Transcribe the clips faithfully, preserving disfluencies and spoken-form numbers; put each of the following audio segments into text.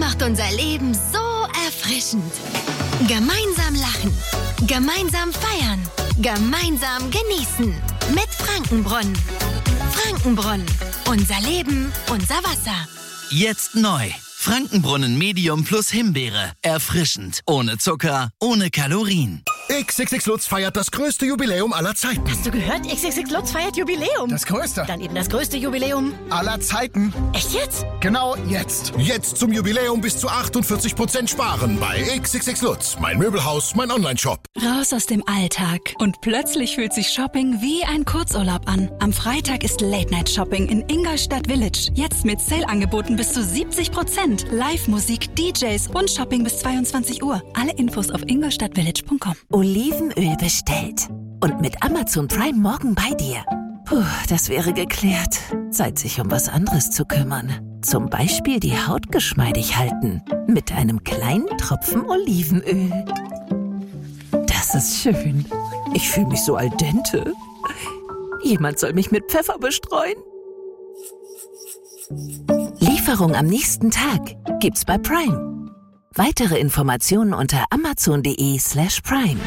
macht unser Leben so erfrischend. Gemeinsam lachen, gemeinsam feiern, gemeinsam genießen. Mit Frankenbrunnen. Frankenbrunnen. Unser Leben, unser Wasser. Jetzt neu. Frankenbrunnen Medium plus Himbeere. Erfrischend. Ohne Zucker, ohne Kalorien. X X X Lutz feiert das größte Jubiläum aller Zeiten. Hast du gehört? X X X Lutz feiert Jubiläum. Das größte. Dann eben das größte Jubiläum aller Zeiten. Echt jetzt? Genau jetzt. Jetzt zum Jubiläum bis zu achtundvierzig Prozent sparen bei X X X Lutz. Mein Möbelhaus, mein Onlineshop. Raus aus dem Alltag. Und plötzlich fühlt sich Shopping wie ein Kurzurlaub an. Am Freitag ist Late-Night-Shopping in Ingolstadt Village. Jetzt mit Sale-Angeboten bis zu siebzig Prozent. Live-Musik, D Js und Shopping bis zweiundzwanzig Uhr. Alle Infos auf ingolstadtvillage punkt com. Olivenöl bestellt. Und mit Amazon Prime morgen bei dir. Puh, das wäre geklärt. Zeit, sich um was anderes zu kümmern. Zum Beispiel die Haut geschmeidig halten. Mit einem kleinen Tropfen Olivenöl. Das ist schön. Ich fühle mich so al dente. Jemand soll mich mit Pfeffer bestreuen. Lieferung am nächsten Tag gibt's bei Prime. Weitere Informationen unter amazon.de slash prime.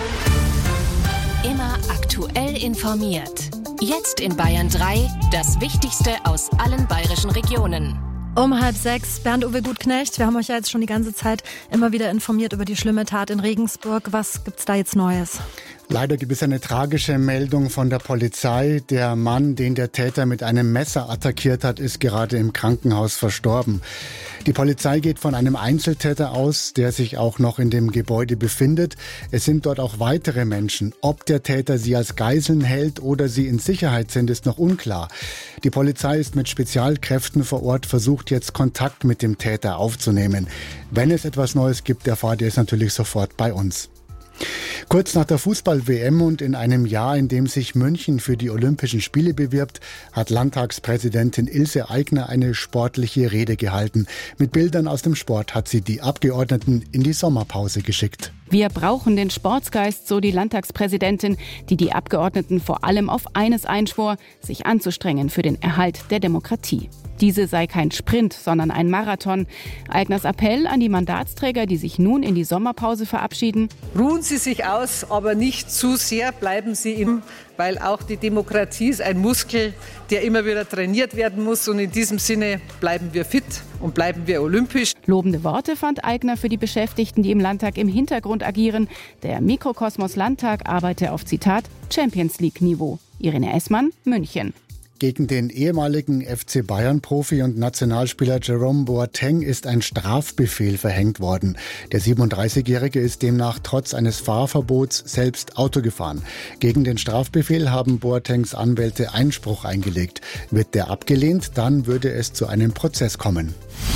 Immer aktuell informiert. Jetzt in Bayern drei, das Wichtigste aus allen bayerischen Regionen. Um halb sechs, Bernd-Uwe Gutknecht. Wir haben euch ja jetzt schon die ganze Zeit immer wieder informiert über die schlimme Tat in Regensburg. Was gibt's da jetzt Neues? Leider gibt es eine tragische Meldung von der Polizei. Der Mann, den der Täter mit einem Messer attackiert hat, ist gerade im Krankenhaus verstorben. Die Polizei geht von einem Einzeltäter aus, der sich auch noch in dem Gebäude befindet. Es sind dort auch weitere Menschen. Ob der Täter sie als Geiseln hält oder sie in Sicherheit sind, ist noch unklar. Die Polizei ist mit Spezialkräften vor Ort, versucht jetzt Kontakt mit dem Täter aufzunehmen. Wenn es etwas Neues gibt, erfahrt ihr es natürlich sofort bei uns. Kurz nach der Fußball-W M und in einem Jahr, in dem sich München für die Olympischen Spiele bewirbt, hat Landtagspräsidentin Ilse Aigner eine sportliche Rede gehalten. Mit Bildern aus dem Sport hat sie die Abgeordneten in die Sommerpause geschickt. Wir brauchen den Sportsgeist, so die Landtagspräsidentin, die die Abgeordneten vor allem auf eines einschwor, sich anzustrengen für den Erhalt der Demokratie. Diese sei kein Sprint, sondern ein Marathon. Aigners Appell an die Mandatsträger, die sich nun in die Sommerpause verabschieden. Ruhen Sie sich aus, aber nicht zu sehr, bleiben Sie im, weil auch die Demokratie ist ein Muskel, der immer wieder trainiert werden muss. Und in diesem Sinne bleiben wir fit und bleiben wir olympisch. Lobende Worte fand Aigner für die Beschäftigten, die im Landtag im Hintergrund agieren. Der Mikrokosmos Landtag arbeite auf, Zitat, Champions-League-Niveau. Irene Essmann, München. Gegen den ehemaligen F C Bayern-Profi und Nationalspieler Jerome Boateng ist ein Strafbefehl verhängt worden. Der siebenunddreißigjährige ist demnach trotz eines Fahrverbots selbst Auto gefahren. Gegen den Strafbefehl haben Boatengs Anwälte Einspruch eingelegt. Wird der abgelehnt, dann würde es zu einem Prozess kommen.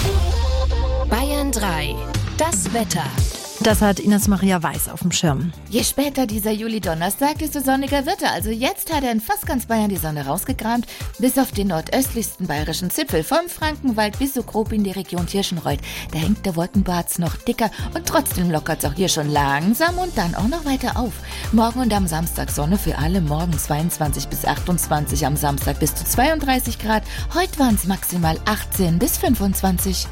Bayern drei, das Wetter. Das hat Ines Maria Weiß auf dem Schirm. Je später dieser Juli-Donnerstag, desto sonniger wird er. Also jetzt hat er in fast ganz Bayern die Sonne rausgekramt, bis auf den nordöstlichsten bayerischen Zipfel, vom Frankenwald bis so grob in die Region Tirschenreuth. Da hängt der Wolkenbarz noch dicker und trotzdem lockert es auch hier schon langsam und dann auch noch weiter auf. Morgen und am Samstag Sonne für alle, morgen zweiundzwanzig bis achtundzwanzig, am Samstag bis zu zweiunddreißig Grad. Heute waren es maximal achtzehn bis fünfundzwanzig.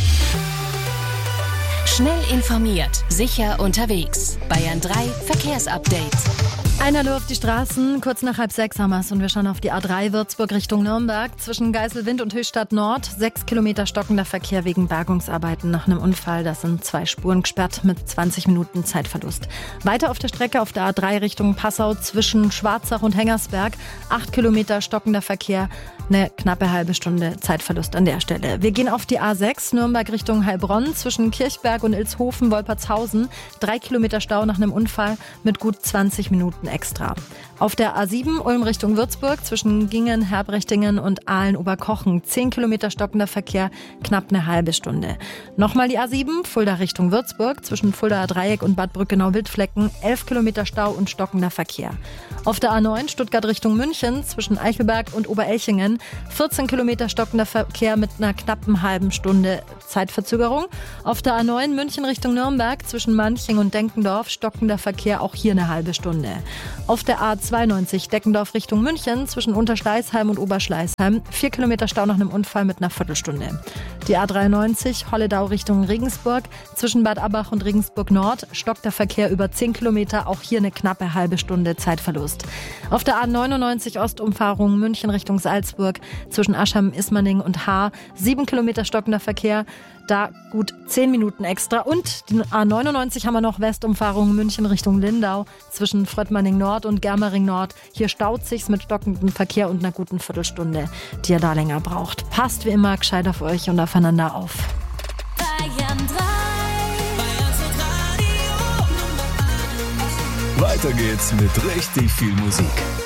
Schnell informiert, sicher unterwegs. Bayern drei Verkehrsupdate. Ein Hallo auf die Straßen, kurz nach halb sechs haben wir es und wir schauen auf die A drei Würzburg Richtung Nürnberg. Zwischen Geiselwind und Höchstadt Nord, sechs Kilometer stockender Verkehr wegen Bergungsarbeiten nach einem Unfall. Das sind zwei Spuren gesperrt mit zwanzig Minuten Zeitverlust. Weiter auf der Strecke auf der A drei Richtung Passau zwischen Schwarzach und Hengersberg, acht Kilometer stockender Verkehr, eine knappe halbe Stunde Zeitverlust an der Stelle. Wir gehen auf die A sechs Nürnberg Richtung Heilbronn zwischen Kirchberg und Ilshofen, Wolpertshausen, drei Kilometer Stau nach einem Unfall mit gut zwanzig Minuten extra. Auf der A sieben Ulm Richtung Würzburg zwischen Gingen, Herbrechtingen und Aalen-Oberkochen. zehn Kilometer stockender Verkehr, knapp eine halbe Stunde. Nochmal die A sieben, Fulda Richtung Würzburg zwischen Fuldaer Dreieck und Bad Brückenau-Wildflecken. elf Kilometer Stau und stockender Verkehr. Auf der A neun Stuttgart Richtung München zwischen Eichelberg und Oberelchingen. vierzehn Kilometer stockender Verkehr mit einer knappen halben Stunde Zeitverzögerung. Auf der A neun München Richtung Nürnberg zwischen Manching und Denkendorf stockender Verkehr, auch hier eine halbe Stunde. Auf der A zweiundneunzig Deckendorf Richtung München zwischen Unterschleißheim und Oberschleißheim. vier Kilometer Stau nach einem Unfall mit einer Viertelstunde. Die A dreiundneunzig Holledau Richtung Regensburg. Zwischen Bad Abbach und Regensburg Nord stockt der Verkehr über zehn Kilometer. Auch hier eine knappe halbe Stunde Zeitverlust. Auf der A neunundneunzig Ostumfahrung München Richtung Salzburg. Zwischen Aschheim, Ismaning und Haar. sieben Kilometer stockender Verkehr. Da gut zehn Minuten extra. Und die A neunundneunzig haben wir noch Westumfahrung München Richtung Lindau. Zwischen Fröttmanning Nord und Germering Nord. Hier staut sich's mit stockendem Verkehr und einer guten Viertelstunde, die ihr da länger braucht. Passt wie immer gescheit auf euch und aufeinander auf. Bayern drei. Weiter geht's mit richtig viel Musik.